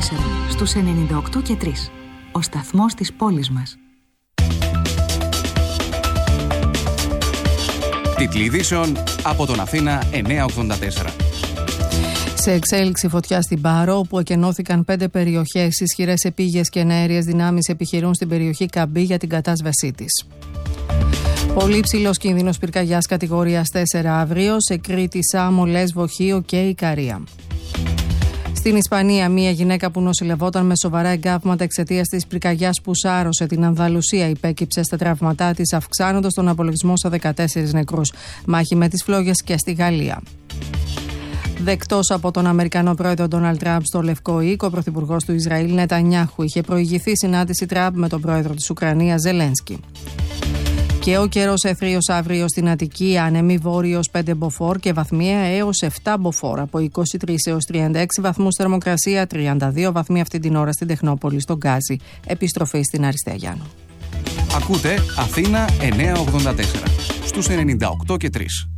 στους 98 και 3. Ο σταθμός της πόλης μας. Τίτλοι ειδήσεων από τον Αθήνα 984. Σε εξέλιξη φωτιά στην Πάρο, όπου εκενώθηκαν 5 περιοχές, ισχυρές επίγειες και εναέριες δυνάμεις επιχειρούν στην περιοχή Καμπή για την κατάσβεσή της. Πολύ ψηλός κίνδυνος πυρκαγιάς κατηγορίας 4 αύριο σε Κρήτη, Σάμο, Λέσβο, Χίο και Ικαρία. Στην Ισπανία, μία γυναίκα που νοσηλευόταν με σοβαρά εγκάβματα εξαιτίας της πυρκαγιάς που σάρωσε την Ανδαλουσία υπέκυψε στα τραύματά της, αυξάνοντας τον απολογισμό σε 14 νεκρούς. Μάχη με τις φλόγες και στη Γαλλία. Δεκτός από τον Αμερικανό πρόεδρο Ντόναλντ Τραμπ στο Λευκό Οίκο, ο πρωθυπουργός του Ισραήλ Νετανιάχου είχε προηγηθεί συνάντηση Τραμπ με τον πρόεδρο της Ουκρανίας Ζελένσκι. Και ο καιρός εθρίος αύριο στην Αττική, άνεμη βόρειος 5 μποφόρ και βαθμία έως 7 μποφόρ. Από 23 έως 36 βαθμούς θερμοκρασία, 32 βαθμοί αυτή την ώρα στην Τεχνόπολη, στον Γκάζι. Επιστροφή στην Αριστεία Γιάννου. Ακούτε Αθήνα 984 στους 98 και 3.